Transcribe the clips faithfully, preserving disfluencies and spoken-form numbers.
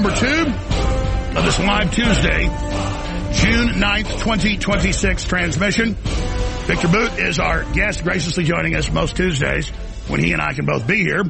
number two of this live Tuesday, June ninth, twenty twenty-six transmission. Victor Boot is our guest, graciously joining us most Tuesdays when he and I can both be here.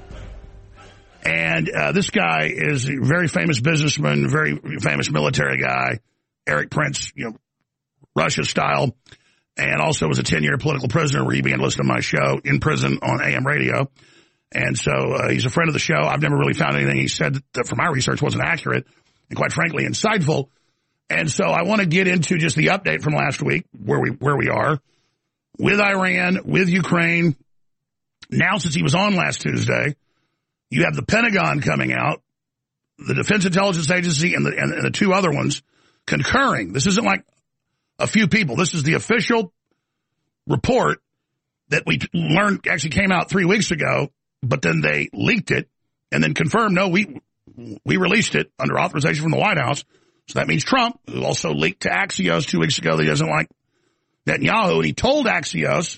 And uh, this guy is a very famous businessman, very famous military guy, Erik Prince, you know, Russia style, and also was a ten-year political prisoner where he began listening to my show in prison on A M radio. And so uh, he's a friend of the show. I've never really found anything he said that, from my research, wasn't accurate and, quite frankly, insightful. And so I want to get into just the update from last week, where we where we are with Iran, with Ukraine. Now, since he was on last Tuesday, you have the Pentagon coming out, the Defense Intelligence Agency, and the, and, and the two other ones concurring. This isn't like a few people. This is the official report that we learned actually came out three weeks ago, but then they leaked it and then confirmed, no, we we released it under authorization from the White House. So that means Trump, who also leaked to Axios two weeks ago that he doesn't like Netanyahu, and he told Axios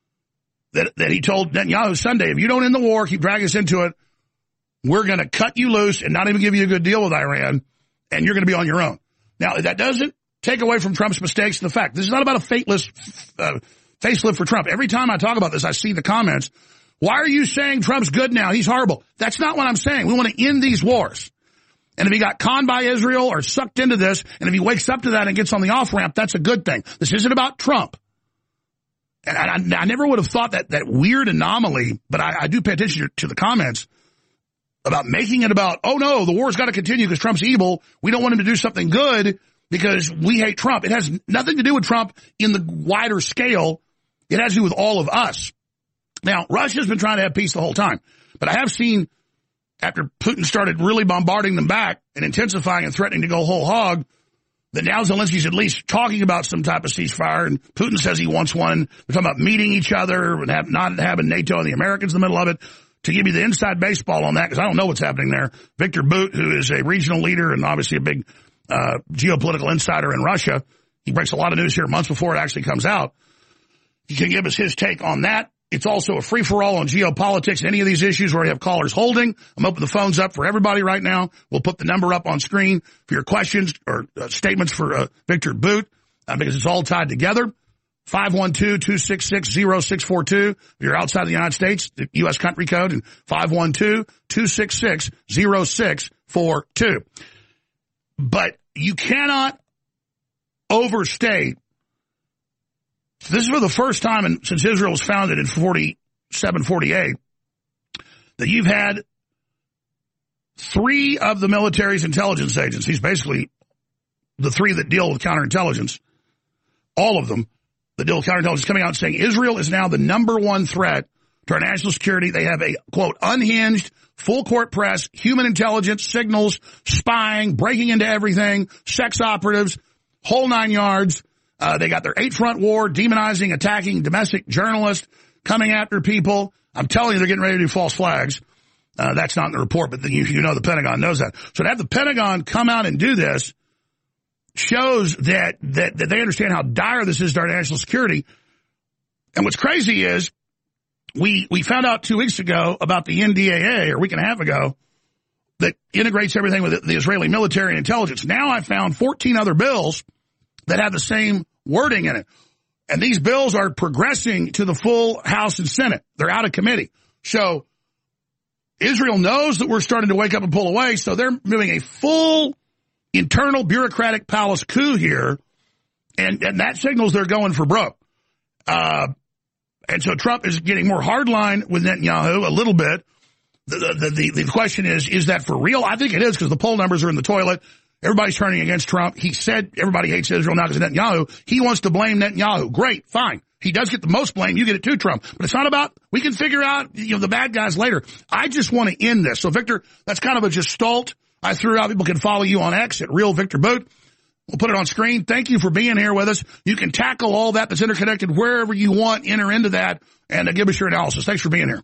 that, that he told Netanyahu Sunday, if you don't end the war, keep dragging us into it, we're going to cut you loose and not even give you a good deal with Iran, and you're going to be on your own. Now, that doesn't take away from Trump's mistakes and the fact. This is not about a fateless uh, facelift for Trump. Every time I talk about this, I see the comments. Why are you saying Trump's good now? He's horrible. That's not what I'm saying. We want to end these wars. And if he got conned by Israel or sucked into this, and if he wakes up to that and gets on the off-ramp, that's a good thing. This isn't about Trump. And I, I never would have thought that that weird anomaly, but I, I do pay attention to the comments about making it about, oh, no, the war's got to continue because Trump's evil. We don't want him to do something good because we hate Trump. It has nothing to do with Trump in the wider scale. It has to do with all of us. Now, Russia's been trying to have peace the whole time, but I have seen after Putin started really bombarding them back and intensifying and threatening to go whole hog, that now Zelensky's at least talking about some type of ceasefire, and Putin says he wants one. They're talking about meeting each other and have, not having NATO and the Americans in the middle of it. To give you the inside baseball on that, because I don't know what's happening there, Victor Boot, who is a regional leader and obviously a big uh geopolitical insider in Russia, he breaks a lot of news here months before it actually comes out. He can give us his take on that. It's also a free-for-all on geopolitics, any of these issues where we have callers holding. I'm opening the phones up for everybody right now. We'll put the number up on screen for your questions or uh, statements for uh, Victor Boot, uh, because it's all tied together. five one two, two six six, zero six four two. If you're outside the United States, the U S country code, and five one two, two six six, zero six four two. But you cannot overstate. This is for the first time in, since Israel was founded in forty-seven, forty-eight, that you've had three of the military's intelligence agencies, basically the three that deal with counterintelligence, all of them, the deal with counterintelligence, coming out and saying Israel is now the number one threat to our national security. They have a, quote, unhinged, full-court press, human intelligence, signals, spying, breaking into everything, sex operatives, whole nine yards. Uh, they got their eight-front war, demonizing, attacking domestic journalists, coming after people. I'm telling you, they're getting ready to do false flags. Uh, that's not in the report, but you, you know the Pentagon knows that. So to have the Pentagon come out and do this shows that, that, that they understand how dire this is to our national security. And what's crazy is we, we found out two weeks ago about the N D A A, or a week and a half ago, that integrates everything with the Israeli military and intelligence. Now I found fourteen other bills that have the same wording in it. And these bills are progressing to the full House and Senate. They're out of committee. So Israel knows that we're starting to wake up and pull away, so they're doing a full internal bureaucratic palace coup here, and, and that signals they're going for broke. Uh, and so Trump is getting more hardline with Netanyahu a little bit. The, the, the, the question is, is that for real? I think it is, because the poll numbers are in the toilet. Everybody's turning against Trump. He said everybody hates Israel now because of Netanyahu. He wants to blame Netanyahu. Great, fine. He does get the most blame. You get it too, Trump. But it's not about, we can figure out, you know, the bad guys later. I just want to end this. So, Victor, that's kind of a gestalt I threw out. People can follow you on X at Real Victor Boot. We'll put it on screen. Thank you for being here with us. You can tackle all that that's interconnected wherever you want, enter into that, and uh, give us your analysis. Thanks for being here.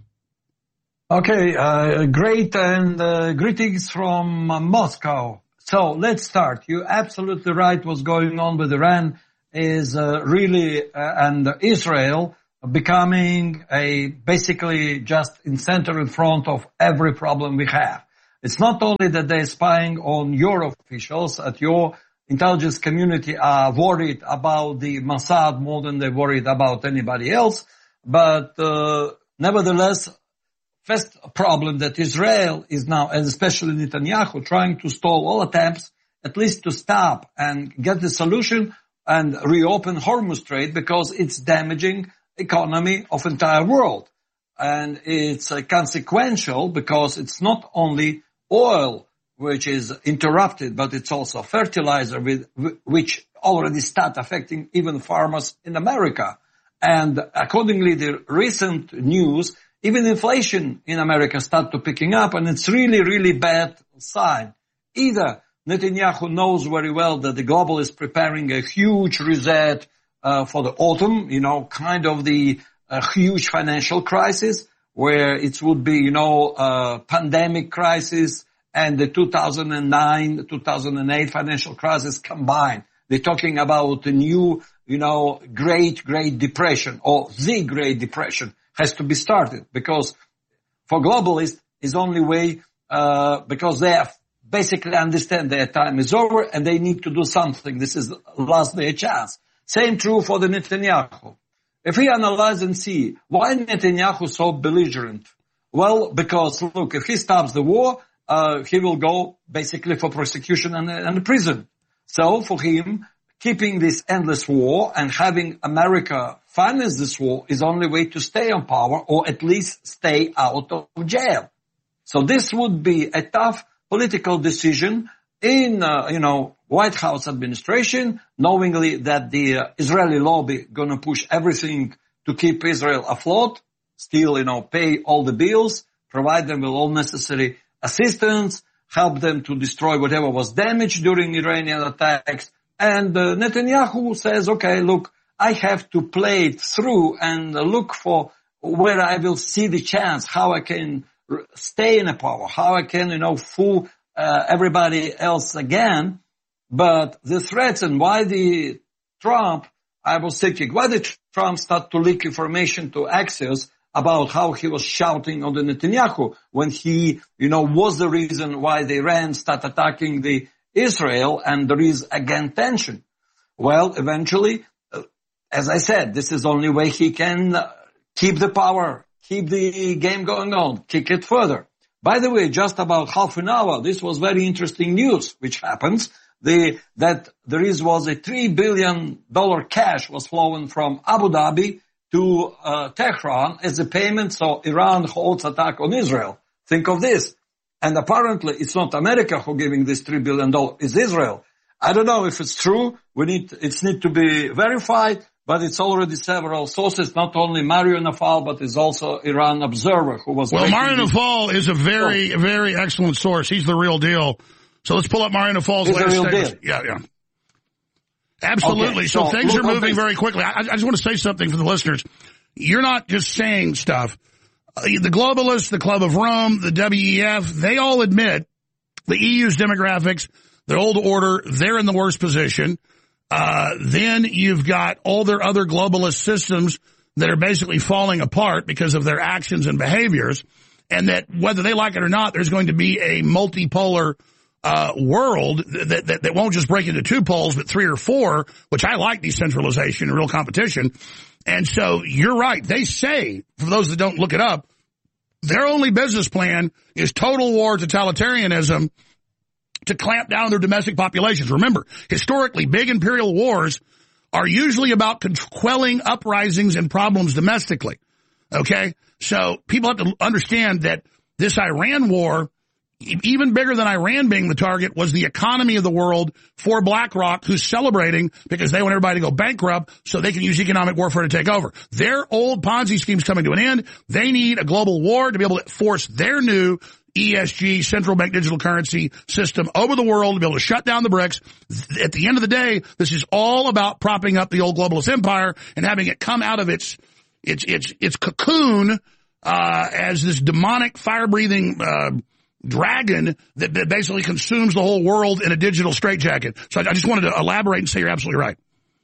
Okay, uh, great, and uh, greetings from uh, Moscow. So let's start. You're absolutely right. What's going on with Iran is uh, really, uh, and Israel becoming a basically just in center in front of every problem we have. It's not only that they're spying on your officials at your intelligence community are worried about the Mossad more than they're worried about anybody else, but uh, nevertheless, first problem that Israel is now, and especially Netanyahu, trying to stall all attempts at least to stop and get the solution and reopen Hormuz Strait, because it's damaging economy of entire world. And it's uh, consequential because it's not only oil which is interrupted, but it's also fertilizer with, which already start affecting even farmers in America. And accordingly, the recent news, even inflation in America start to picking up, and it's really, really bad sign. Either Netanyahu knows very well that the global is preparing a huge reset uh, for the autumn, you know, kind of the uh, huge financial crisis, where it would be, you know, uh, pandemic crisis and the two thousand nine, two thousand eight financial crisis combined. They're talking about a new, you know, great, great depression, or the Great Depression has to be started, because for globalists is only way, uh, because they have basically understand their time is over and they need to do something. This is last their chance. Same true for the Netanyahu. If we analyze and see why Netanyahu so belligerent, well, because look, if he stops the war, uh, he will go basically for prosecution and, and prison. So for him, keeping this endless war and having America finance this war is only way to stay on power, or at least stay out of jail. So this would be a tough political decision in, uh, you know, White House administration, knowingly that the uh, Israeli lobby gonna push everything to keep Israel afloat, still, you know, pay all the bills, provide them with all necessary assistance, help them to destroy whatever was damaged during Iranian attacks. And uh, Netanyahu says, okay, look, I have to play it through and uh, look for where I will see the chance, how I can r- stay in a power, how I can, you know, fool uh, everybody else again. But the threats and why the Trump, I was thinking, why did Trump start to leak information to Axios about how he was shouting on the Netanyahu when he, you know, was the reason why the Iran start attacking the Israel, and there is again tension. Well, eventually, uh, as I said, this is the only way he can uh, keep the power, keep the game going on, kick it further. By the way, just about half an hour, this was very interesting news, which happens, the, that there is, was a three billion dollars cash was flowing from Abu Dhabi to uh, Tehran as a payment, so Iran holds attack on Israel. Think of this. And apparently it's not America who giving this three billion dollars, it's Israel. I don't know if it's true. We need, it's need to be verified, but it's already several sources, not only Mario Nafal, but it's also Iran Observer who was... Well, Mario Nafal is a very, oh. very excellent source. He's the real deal. So let's pull up Mario Nafal's latest statement. Yeah, yeah. Absolutely. Okay, so, so things are moving very quickly. I, I just want to say something for the listeners. You're not just saying stuff. Uh, the globalists, the Club of Rome, the W E F, they all admit the E U's demographics, the old order, they're in the worst position. Uh, then you've got all their other globalist systems that are basically falling apart because of their actions and behaviors. And that whether they like it or not, there's going to be a multipolar Uh, world that, that, that won't just break into two poles, but three or four, which I like decentralization and real competition. And so you're right. They say, for those that don't look it up, their only business plan is total war totalitarianism to clamp down their domestic populations. Remember, historically, big imperial wars are usually about quelling uprisings and problems domestically. Okay? So people have to understand that this Iran war, even bigger than Iran being the target, was the economy of the world for BlackRock, who's celebrating because they want everybody to go bankrupt so they can use economic warfare to take over. Their old Ponzi scheme's coming to an end. They need a global war to be able to force their new E S G, central bank digital currency system, over the world to be able to shut down the BRICS. At the end of the day, this is all about propping up the old globalist empire and having it come out of its its its its cocoon uh as this demonic, fire-breathing uh dragon that, that basically consumes the whole world in a digital straitjacket. So I, I just wanted to elaborate and say you're absolutely right.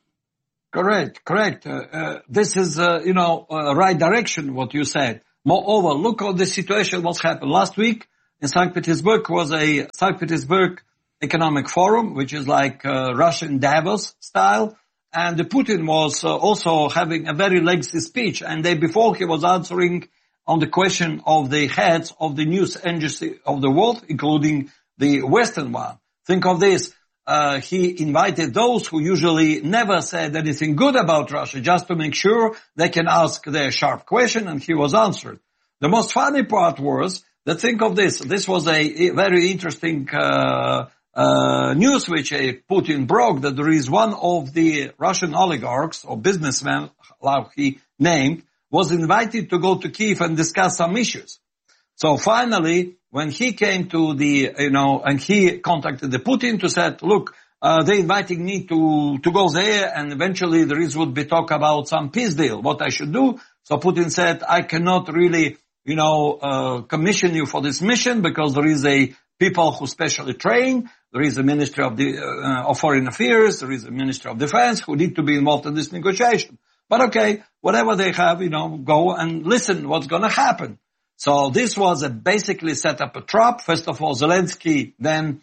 Correct, correct. Uh, uh, this is, uh, you know, uh, right direction, what you said. Moreover, look at the situation, what's happened. Last week, in Saint Petersburg was a Saint Petersburg Economic Forum, which is like uh, Russian Davos style. And Putin was uh, also having a very lengthy speech. And day before he was answering on the question of the heads of the news agency of the world, including the Western one. Think of this. Uh, he invited those who usually never said anything good about Russia just to make sure they can ask their sharp question, and he was answered. The most funny part was that think of this. This was a very interesting uh, uh news which uh, Putin broke, that there is one of the Russian oligarchs or businessmen, like he named, was invited to go to Kyiv and discuss some issues. So finally, when he came to the, you know, and he contacted the Putin to say, look, uh, they're inviting me to, to go there, and eventually there is would be talk about some peace deal, what I should do. So Putin said, I cannot really, you know, uh, commission you for this mission because there is a people who specially train. There is a Ministry of the, uh, of Foreign Affairs. There is a Ministry of Defense who need to be involved in this negotiation. But okay, whatever they have, you know, go and listen what's going to happen. So this was a basically set up a trap. First of all, Zelensky then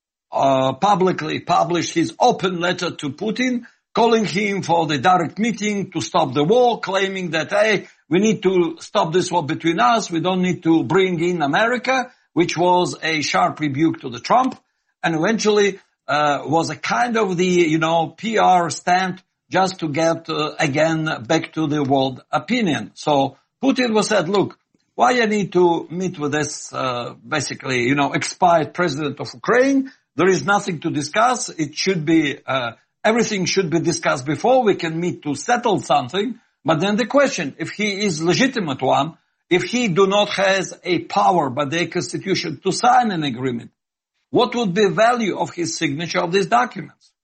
uh, publicly published his open letter to Putin, calling him for the direct meeting to stop the war, claiming that, hey, we need to stop this war between us. We don't need to bring in America, which was a sharp rebuke to the Trump, and eventually uh, was a kind of the, you know, P R stunt just to get, uh, again, back to the world opinion. So Putin was said, look, why I need to meet with this, uh, basically, you know, expired president of Ukraine? There is nothing to discuss. It should be, uh, everything should be discussed before we can meet to settle something. But then the question, if he is legitimate one, if he do not has a power by the constitution to sign an agreement, what would be the value of his signature of these documents?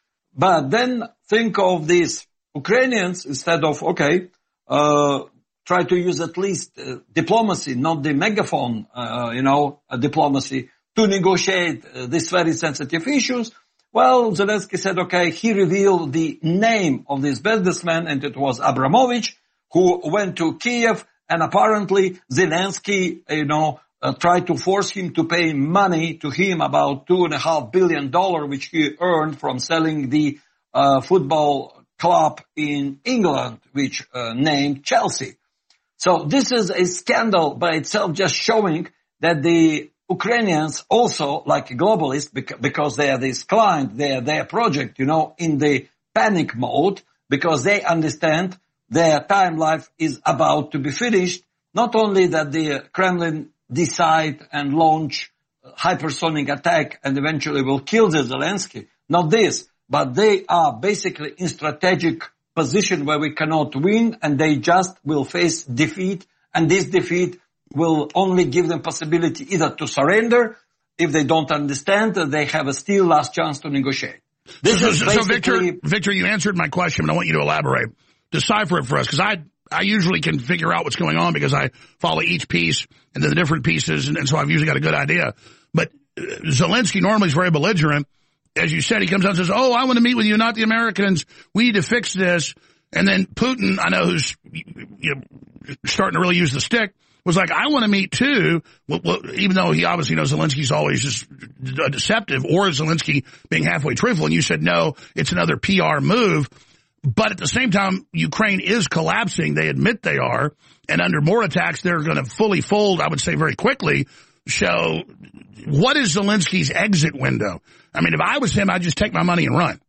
But then think of these Ukrainians instead of, okay, uh, try to use at least uh, diplomacy, not the megaphone, uh, you know, uh, diplomacy, to negotiate uh, these very sensitive issues. Well, Zelensky said, okay, he revealed the name of this businessman, and it was Abramovich, who went to Kiev, and apparently Zelensky, you know, uh, tried to force him to pay money to him, about two and a half billion dollars, which he earned from selling the uh, football club in England, which uh, named Chelsea. So this is a scandal by itself, just showing that the Ukrainians also, like globalists, because they are this client, they are their project, you know, in the panic mode, because they understand their time life is about to be finished. Not only that the Kremlin decide and launch hypersonic attack and eventually will kill the Zelensky, not this, but they are basically in strategic position where we cannot win, and they just will face defeat, and this defeat will only give them possibility either to surrender. If they don't understand, they have a still last chance to negotiate. This so, is so, basically... so Victor, Victor, you answered my question, but I want you to elaborate. Decipher it for us, because I I usually can figure out what's going on because I follow each piece and then the different pieces, and, and so I've usually got a good idea. But uh, Zelensky normally is very belligerent. As you said, he comes out and says, oh, I want to meet with you, not the Americans. We need to fix this. And then Putin, I know who's you know, starting to really use the stick, was like, I want to meet too, well, well, even though he obviously knows Zelensky's always just deceptive, or is Zelensky being halfway truthful? And you said, no, it's another P R move. But at the same time, Ukraine is collapsing. They admit they are. And under more attacks, they're going to fully fold, I would say, very quickly. So what is Zelensky's exit window? I mean, if I was him, I'd just take my money and run.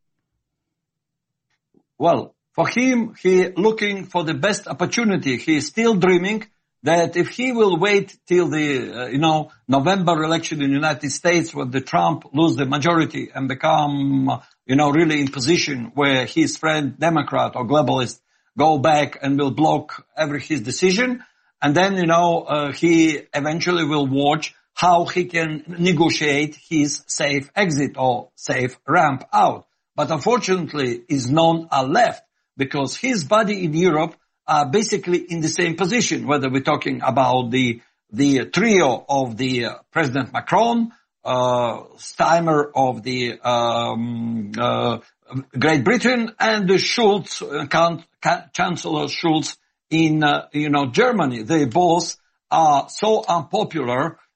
Well, for him, he looking for the best opportunity. He is still dreaming that if he will wait till the, uh, you know, November election in the United States when the Trump lose the majority and become, uh, you know, really in position where his friend Democrat or globalist go back and will block every his decision. And then, you know, uh, he eventually will watch how he can negotiate his safe exit or safe ramp out. But unfortunately, is none are left because his buddy in Europe are basically in the same position, whether we're talking about the the trio of the uh, President Macron, uh, Steinmeier of the um, uh, Great Britain, and the Schulz, uh, Count, Chancellor Schulz in uh, you know Germany. They both are so unpopular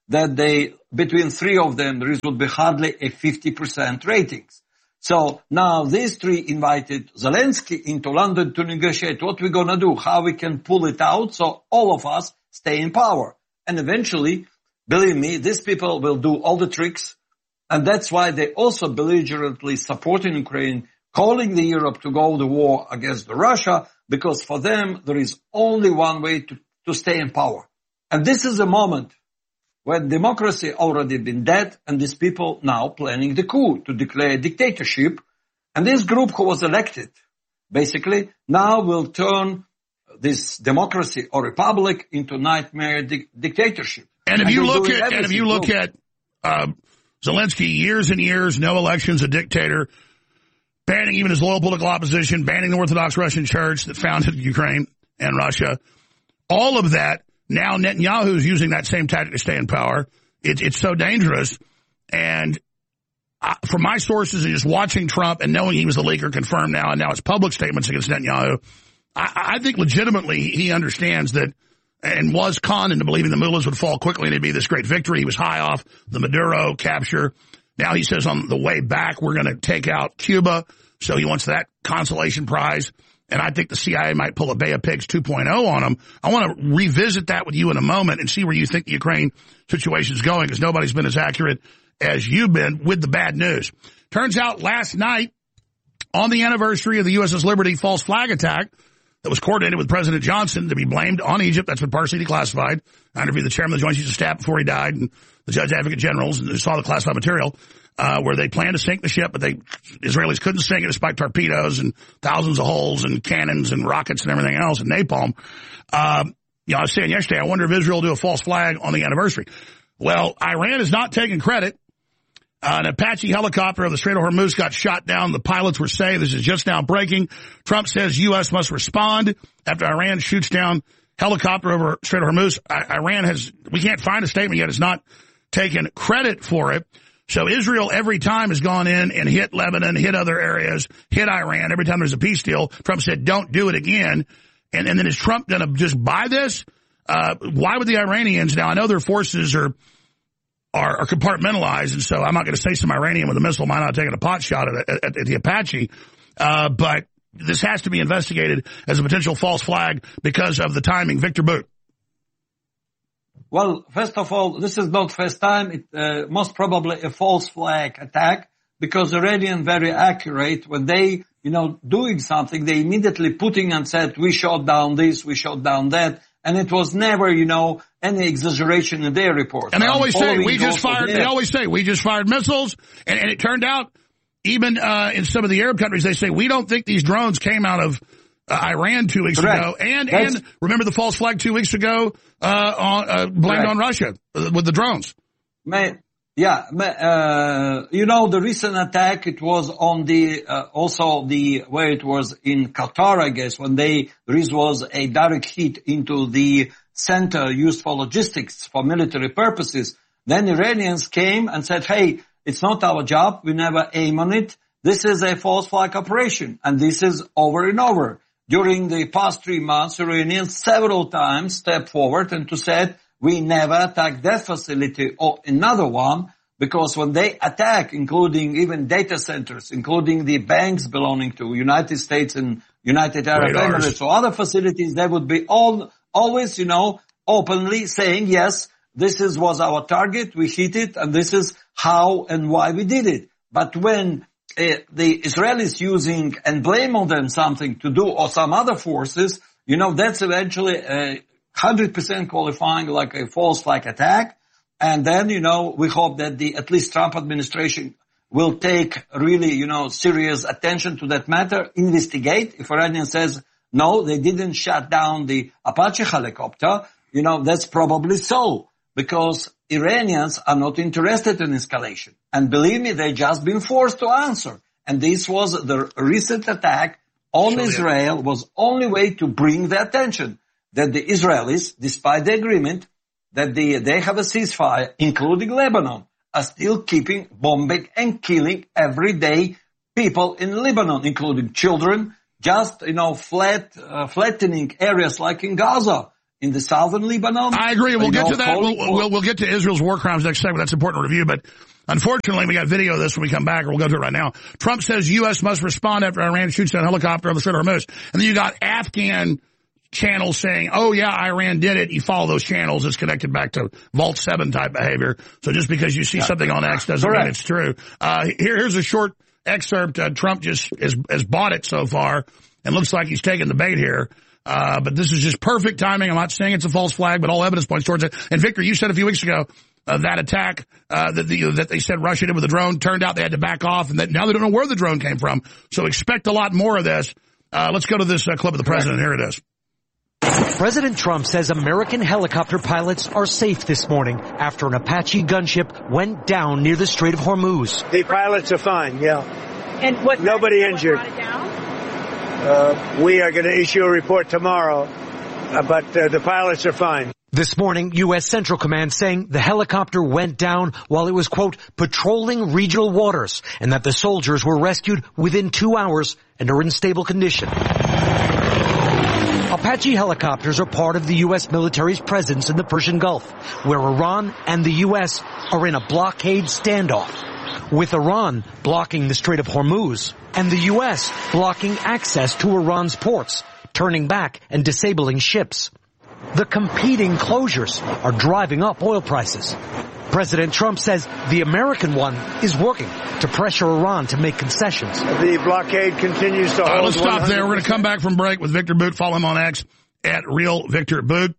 that they, between three of them, there would be hardly a fifty percent ratings. So now these three invited Zelensky into London to negotiate what we're going to do, how we can pull it out so all of us stay in power. And eventually, believe me, these people will do all the tricks. And that's why they also belligerently supporting Ukraine, calling the Europe to go to war against Russia, because for them, there is only one way to, to stay in power. And this is a moment when democracy already been dead, and these people now planning the coup to declare a dictatorship. And this group who was elected, basically, now will turn this democracy or republic into nightmare di- dictatorship. And if and you look at, and if you look at, uh, Zelensky, years and years, no elections, a dictator, banning even his loyal political opposition, banning the Orthodox Russian Church that founded Ukraine and Russia, all of that. Now Netanyahu's using that same tactic to stay in power. It, it's so dangerous. And I, from my sources and just watching Trump and knowing he was the leaker confirmed now, and now it's public statements against Netanyahu, I, I think legitimately he understands that and was conned into believing the mullahs would fall quickly and it'd be this great victory. He was high off the Maduro capture. Now he says on the way back, we're going to take out Cuba. So he wants that consolation prize. And I think the C I A might pull a Bay of Pigs two point oh on him. I want to revisit that with you in a moment and see where you think the Ukraine situation is going, because nobody's been as accurate as you've been with the bad news. Turns out last night, on the anniversary of the U S S Liberty false flag attack that was coordinated with President Johnson to be blamed on Egypt, that's been partially declassified. I interviewed the chairman of the Joint Chiefs of Staff before he died and the Judge Advocate Generals, and saw the classified material. Uh, where they planned to sink the ship, but they, Israelis couldn't sink it despite torpedoes and thousands of holes and cannons and rockets and everything else and napalm. Um, you know, I was saying yesterday, I wonder if Israel will do a false flag on the anniversary. Well, Iran is not taking credit. Uh, an Apache helicopter of the Strait of Hormuz got shot down. The pilots were saying this is just now breaking. Trump says U S must respond after Iran shoots down helicopter over Strait of Hormuz. I- Iran has, we can't find a statement yet. It's not taken credit for it. So Israel every time has gone in and hit Lebanon, hit other areas, hit Iran. Every time there's a peace deal, Trump said, don't do it again. And, and then is Trump going to just buy this? Uh, why would the Iranians, now I know their forces are, are, are compartmentalized, and so I'm not going to say some Iranian with a missile might not have taken a pot shot at, at, at the Apache, uh, but this has to be investigated as a potential false flag because of the timing. Victor Boot. Well, first of all, this is not first time. It uh, most probably a false flag attack, because Iranian very accurate when they, you know, doing something, they immediately putting and said, we shot down this, we shot down that. And it was never, you know, any exaggeration in their report. And they always say, we just fired, they always say, we just fired missiles. And, and it turned out, even uh, in some of the Arab countries, they say, we don't think these drones came out of uh, Iran two weeks Correct. ago. And, That's, and remember the false flag two weeks ago, uh, on, uh, blamed Correct. on Russia uh, with the drones. May, yeah, uh, you know, the recent attack, it was on the, uh, also the, where it was in Qatar, I guess, when they, there was a direct hit into the center used for logistics for military purposes. Then Iranians came and said, hey, it's not our job. We never aim on it. This is a false flag operation. And this is over and over. During the past three months, Iranians several times stepped forward and to said, we never attacked that facility or another one, because when they attack, including even data centers, including the banks belonging to United States and United Arab Emirates or other facilities, they would be all, always, you know, openly saying, yes, this is, was our target, we hit it, and this is how and why we did it. But when uh, the Israelis using and blame on them something to do, or some other forces, you know, that's eventually uh, one hundred percent qualifying like a false flag attack. And then, you know, we hope that the, at least Trump administration will take really, you know, serious attention to that matter, investigate. If Iranian says, no, they didn't shut down the Apache helicopter, you know, that's probably so, because Iranians are not interested in escalation. And believe me, they just been forced to answer. And this was the recent attack on sure, Israel yeah. was only way to bring the attention that the Israelis, despite the agreement, that the, they have a ceasefire, including Lebanon, are still keeping bombing and killing every day people in Lebanon, including children, just, you know, flat, uh, flattening areas like in Gaza. in the southern Lebanon. I agree. We'll get know, to that. We'll, we'll, we'll get to Israel's war crimes next segment. That's important to review. But unfortunately, we got video of this when we come back. We'll go to it right now. Trump says U S must respond after Iran shoots down a helicopter on the Strait of Hormuz. And then you got Afghan channels saying, oh, yeah, Iran did it. You follow those channels. It's connected back to Vault seven type behavior. So just because you see something on X doesn't Correct. mean it's true. Uh, here, here's a short excerpt. Uh, Trump just has, has bought it so far and looks like he's taking the bait here. Uh, but this is just perfect timing. I'm not saying it's a false flag, but all evidence points towards it. And Victor, you said a few weeks ago, uh, that attack, uh, that the, that they said Russia did with the drone turned out they had to back off and that now they don't know where the drone came from. So expect a lot more of this. Uh, let's go to this uh, clip of the president. Here it is. President Trump says American helicopter pilots are safe this morning after an Apache gunship went down near the Strait of Hormuz. The pilots are fine, yeah. And what? Nobody injured. Uh, we are going to issue a report tomorrow, uh, but uh, the pilots are fine. This morning, U S Central Command saying the helicopter went down while it was, quote, patrolling regional waters, and that the soldiers were rescued within two hours and are in stable condition. Apache helicopters are part of the U S military's presence in the Persian Gulf, where Iran and the U S are in a blockade standoff, with Iran blocking the Strait of Hormuz and the U S blocking access to Iran's ports, turning back and disabling ships. The competing closures are driving up oil prices. President Trump says the American one is working to pressure Iran to make concessions. The blockade continues to hold. Right, let's stop there. We're going to come back from break with Victor Boot. Follow him on X at Real Victor Boot.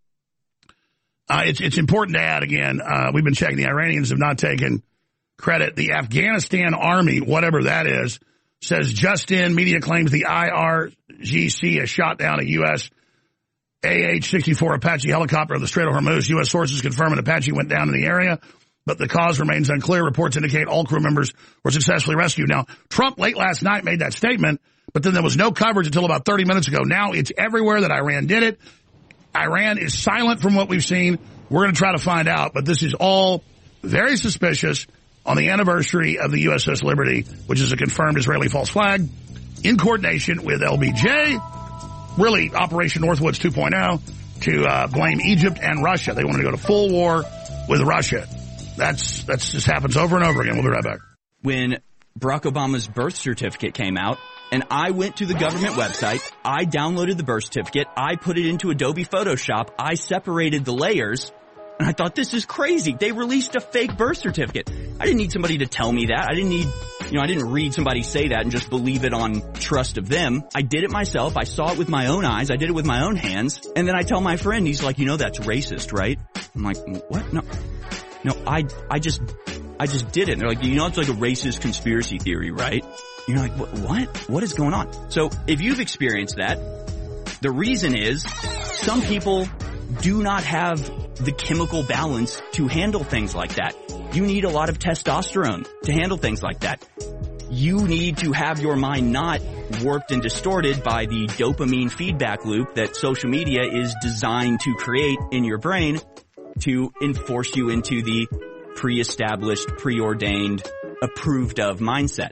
Uh, it's, it's important to add again, uh, we've been checking. The Iranians have not taken credit. The Afghanistan Army, whatever that is, says just in media claims the I R G C has shot down a U S A H sixty-four Apache helicopter in the Strait of Hormuz. U S sources confirm an Apache went down in the area, but the cause remains unclear. Reports indicate all crew members were successfully rescued. Now, Trump late last night made that statement, but then there was no coverage until about thirty minutes ago. Now it's everywhere that Iran did it. Iran is silent from what we've seen. We're going to try to find out, but this is all very suspicious on the anniversary of the U S S Liberty, which is a confirmed Israeli false flag, in coordination with L B J, really Operation Northwoods two point oh, to uh, blame Egypt and Russia. They wanted to go to full war with Russia. That's that's just happens over and over again. We'll be right back. When Barack Obama's birth certificate came out, and I went to the government website, I downloaded the birth certificate, I put it into Adobe Photoshop, I separated the layers, and I thought, this is crazy. They released a fake birth certificate. I didn't need somebody to tell me that. I didn't need, you know, I didn't read somebody say that and just believe it on trust of them. I did it myself. I saw it with my own eyes. I did it with my own hands. And then I tell my friend, he's like, you know, that's racist, right? I'm like, what? No, no, I, I just, I just did it. And they're like, you know, it's like a racist conspiracy theory, right? You're like, what? What is going on? So if you've experienced that, the reason is some people do not have the chemical balance to handle things like that. You need a lot of testosterone to handle things like that. You need to have your mind not warped and distorted by the dopamine feedback loop that social media is designed to create in your brain to enforce you into the pre-established, preordained, approved of mindset.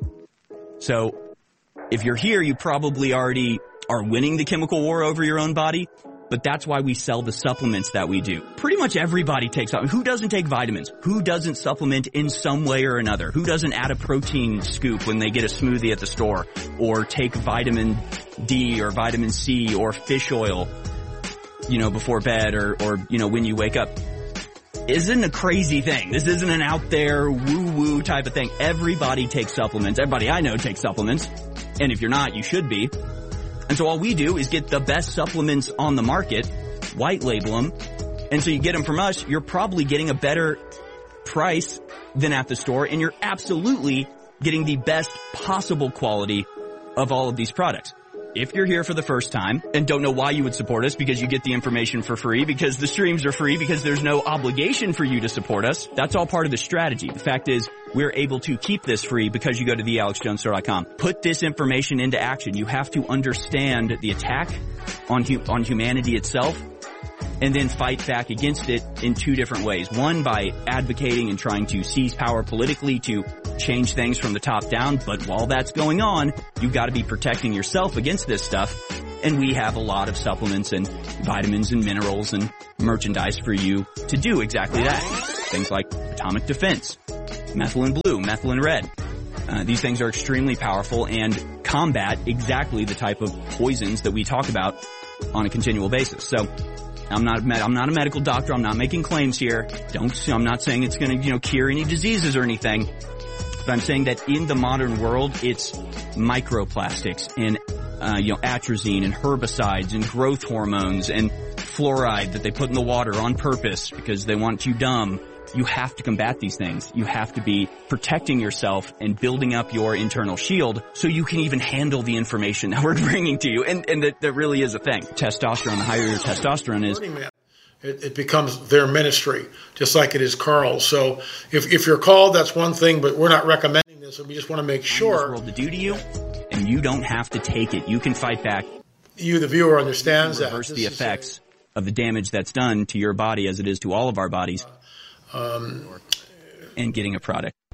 So if you're here, you probably already are winning the chemical war over your own body. But that's why we sell the supplements that we do. Pretty much everybody takes supplements. Who doesn't take vitamins? Who doesn't supplement in some way or another? Who doesn't add a protein scoop when they get a smoothie at the store? Or take vitamin D or vitamin C or fish oil, you know, before bed or, or, you know, when you wake up? Isn't a crazy thing. This isn't an out there woo-woo type of thing. Everybody takes supplements. Everybody I know takes supplements. And if you're not, you should be. And so all we do is get the best supplements on the market, white label them, and so you get them from us, you're probably getting a better price than at the store, and you're absolutely getting the best possible quality of all of these products. If you're here for the first time and don't know why you would support us, because you get the information for free, because the streams are free, because there's no obligation for you to support us, that's all part of the strategy. The fact is, we're able to keep this free because you go to the alex jones store dot com. Put this information into action. You have to understand the attack on hu- on humanity itself, and then fight back against it in two different ways. One, by advocating and trying to seize power politically to change things from the top down. But while that's going on, you've got to be protecting yourself against this stuff. And we have a lot of supplements and vitamins and minerals and merchandise for you to do exactly that. Things like Atomic Defense, Methylene Blue, Methylene Red. Uh, these things are extremely powerful and combat exactly the type of poisons that we talk about on a continual basis. So I'm not a med- I'm not a medical doctor. I'm not making claims here. Don't I'm not saying it's going to, you know, cure any diseases or anything. But I'm saying that in the modern world, it's microplastics and uh, you know, atrazine and herbicides and growth hormones and fluoride that they put in the water on purpose because they want you dumb. You have to combat these things. You have to be protecting yourself and building up your internal shield so you can even handle the information that we're bringing to you. And, and that, that really is a thing. Testosterone, the higher your testosterone is. It, it becomes their ministry, just like it is Carl's. So if, if you're called, that's one thing, but we're not recommending this, and we just want to make sure. This world to do to you, and you don't have to take it. You can fight back. You, the viewer, understands that. Reverse the effects of the damage that's done to your body as it is to all of our bodies. Um, and getting a product.